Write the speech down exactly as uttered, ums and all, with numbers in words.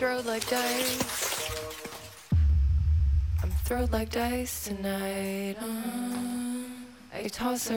throwed like dice. I'm throwed like dice tonight. Uh, I toss